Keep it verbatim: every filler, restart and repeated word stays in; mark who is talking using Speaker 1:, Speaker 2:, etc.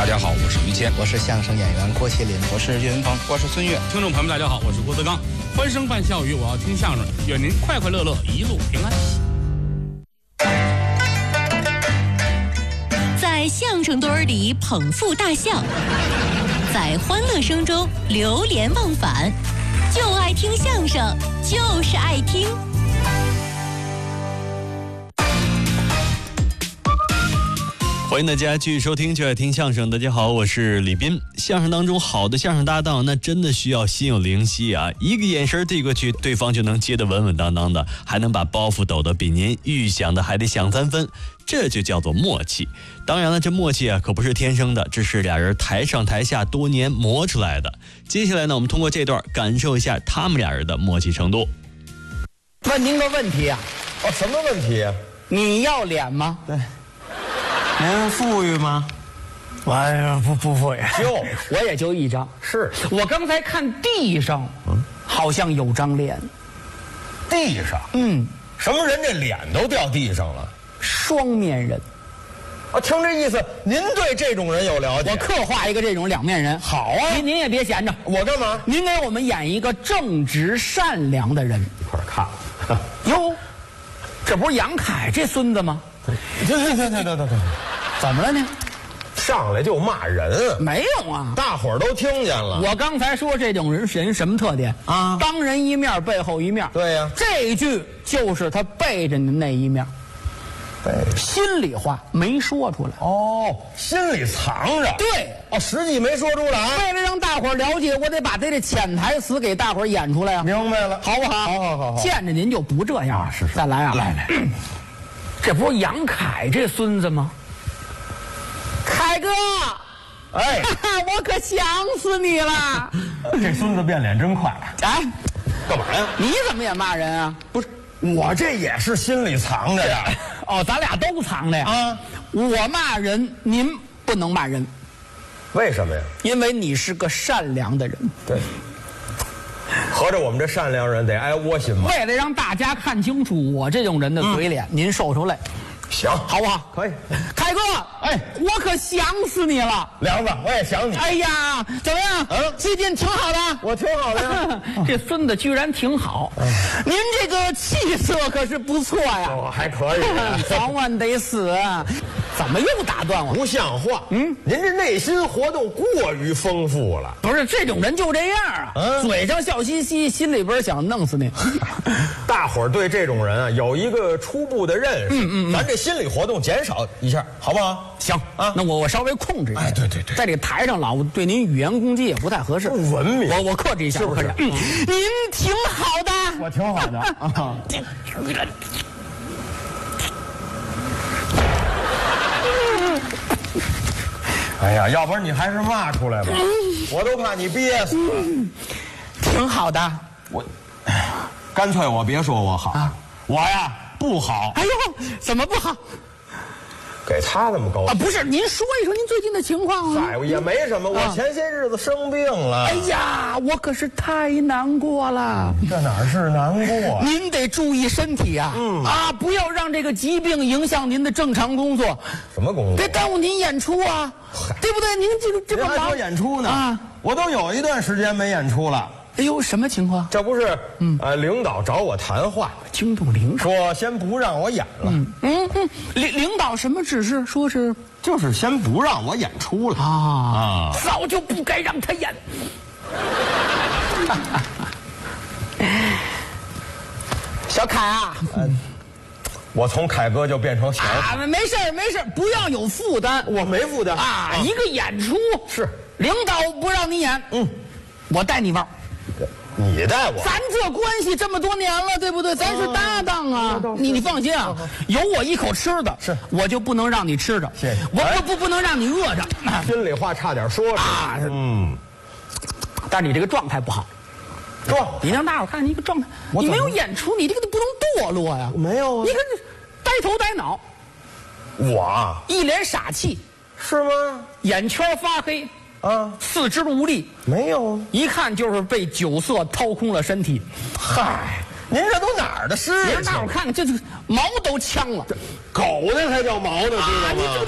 Speaker 1: 家好，我是于谦，
Speaker 2: 我是相声演员郭麒麟，
Speaker 3: 我是岳云鹏，
Speaker 4: 我是孙越。
Speaker 5: 听众朋友们，大家好，我是郭德纲。欢声伴笑语，我要听相声，愿您快快乐乐，一路平安。
Speaker 6: 在相声堆儿里捧腹大笑，在欢乐声中流连忘返，就爱听相声，就是爱听。
Speaker 7: 欢迎大家继续收听就爱听相声。大家好，我是李斌。相声当中好的相声搭档那真的需要心有灵犀啊，一个眼神递过去，对方就能接得稳稳当当的，还能把包袱抖得比您预想的还得响三分，这就叫做默契。当然了，这默契啊可不是天生的，这是俩人台上台下多年磨出来的。接下来呢，我们通过这段感受一下他们俩人的默契程度。
Speaker 2: 问您个问题啊，
Speaker 3: 哦，什么问题啊？
Speaker 2: 你要脸吗？
Speaker 3: 对。您富裕吗？
Speaker 2: 我不不富裕，
Speaker 3: 就
Speaker 2: 我也就一张。
Speaker 3: 是
Speaker 2: 我刚才看地上，嗯，好像有张脸。
Speaker 3: 地上？嗯，什么人这脸都掉地上了？
Speaker 2: 双面人。
Speaker 3: 啊，听这意思，您对这种人有了解？
Speaker 2: 我刻画一个这种两面人。
Speaker 3: 好啊，
Speaker 2: 您您也别闲着。
Speaker 3: 我干嘛？
Speaker 2: 您给我们演一个正直善良的人。
Speaker 3: 一块儿看。
Speaker 2: 哟，这不是杨凯这孙子吗？
Speaker 3: 对对对对对对对。
Speaker 2: 怎么了呢？
Speaker 3: 上来就骂人？
Speaker 2: 没有啊，
Speaker 3: 大伙儿都听见了。
Speaker 2: 我刚才说这种人人什么特点啊？当人一面，背后一面。
Speaker 3: 对呀，
Speaker 2: 这一句就是他背着你那一面，
Speaker 3: 背
Speaker 2: 心里话没说出来。
Speaker 3: 哦，心里藏着。
Speaker 2: 对，
Speaker 3: 哦，实际没说出来。
Speaker 2: 为了让大伙儿了解，我得把他这潜台词给大伙儿演出来啊。
Speaker 3: 明白了，
Speaker 2: 好不好？
Speaker 3: 好好好好。
Speaker 2: 见着您就不这样。
Speaker 3: 啊，是是。
Speaker 2: 再来啊，
Speaker 3: 来来。
Speaker 2: 这不是杨凯这孙子吗？凯哥，
Speaker 3: 哎，
Speaker 2: 我可想死你了！
Speaker 3: 这孙子变脸真快。
Speaker 2: 哎，
Speaker 3: 干嘛呀？
Speaker 2: 你怎么也骂人啊？
Speaker 3: 不是，我这也是心里藏着呀。
Speaker 2: 哦，咱俩都藏着呀。
Speaker 3: 啊，
Speaker 2: 我骂人，您不能骂人。
Speaker 3: 为什么呀？
Speaker 2: 因为你是个善良的人。
Speaker 3: 对。合着我们这善良人得挨窝心吗？
Speaker 2: 为了让大家看清楚我这种人的嘴脸，嗯、您受受累，
Speaker 3: 行，
Speaker 2: 好不好？
Speaker 3: 可以。
Speaker 2: 凯哥，哎，我可想死你了，
Speaker 3: 梁子，我也想你。
Speaker 2: 哎呀，怎么样？嗯，最近挺好的。
Speaker 3: 我挺好的呀。
Speaker 2: 这孙子居然挺好，嗯、您这个气色可是不错呀。
Speaker 3: 哦，还可以。
Speaker 2: 早晚得死。怎么又打断我？
Speaker 3: 不像话！嗯，您这内心活动过于丰富了。
Speaker 2: 不是，这种人就这样啊，嗯、嘴上笑嘻嘻，心里边想弄死你。
Speaker 3: 大伙儿对这种人啊有一个初步的认识，嗯嗯嗯，咱这心理活动减少一下，好不好？
Speaker 2: 行啊，那我我稍微控制一下。
Speaker 3: 哎，对对对，
Speaker 2: 在这个台上老对您语言攻击也不太合适，
Speaker 3: 不文明。
Speaker 2: 我我克制一下，
Speaker 3: 是不是？
Speaker 2: 嗯，您挺好的，
Speaker 3: 我挺好的啊。哎呀，要不然你还是骂出来吧，嗯、我都怕你憋死了。嗯、
Speaker 2: 挺好的，
Speaker 3: 我，干脆我别说我好，啊、我呀不好。
Speaker 2: 哎呦，怎么不好？
Speaker 3: 给他那么高兴
Speaker 2: 啊？不是，您说一说您最近的情况啊？
Speaker 3: 哎，也没什么，我前些日子生病了。
Speaker 2: 哎呀，我可是太难过了。
Speaker 3: 这哪是难过？
Speaker 2: 您得注意身体啊！嗯啊，不要让这个疾病影响您的正常工作。
Speaker 3: 什么工作？
Speaker 2: 别耽误您演出啊，对不对？您这个这么
Speaker 3: 忙，还说演出呢啊？我都有一段时间没演出了。
Speaker 2: 哎呦，什么情况？
Speaker 3: 这不是，嗯，呃，领导找我谈话，
Speaker 2: 惊动领导，
Speaker 3: 说先不让我演了。
Speaker 2: 嗯嗯嗯，领领导什么指示？说是
Speaker 3: 就是先不让我演出了啊
Speaker 2: 啊！早就不该让他演。小凯啊，
Speaker 3: 呃，我从凯哥就变成小凯
Speaker 2: 啊，没事没事，不要有负担。
Speaker 3: 我没负担
Speaker 2: 啊，一个演出
Speaker 3: 是
Speaker 2: 领导不让你演，嗯。我带你玩，
Speaker 3: 你带我，
Speaker 2: 咱这关系这么多年了，对不对？咱是搭档啊！你你放心啊，有我一口吃的，
Speaker 3: 是我
Speaker 2: 就不能让你吃着，
Speaker 3: 谢谢。
Speaker 2: 我不不不能让你饿着。
Speaker 3: 心里话差点说出来，嗯。
Speaker 2: 但你这个状态不好，
Speaker 3: 状，
Speaker 2: 你让大伙看你一个状态，你没有演出，你这个不能堕落呀。
Speaker 3: 没有啊，
Speaker 2: 你看这呆头呆脑，
Speaker 3: 我
Speaker 2: 一脸傻气，
Speaker 3: 是吗？
Speaker 2: 眼圈发黑。啊，四肢无力，
Speaker 3: 没有，
Speaker 2: 一看就是被酒色掏空了身体。
Speaker 3: 嗨，您这都哪儿的事情？
Speaker 2: 您让大伙看看，这这毛都呛了，
Speaker 3: 狗那才叫毛呢，知道吗？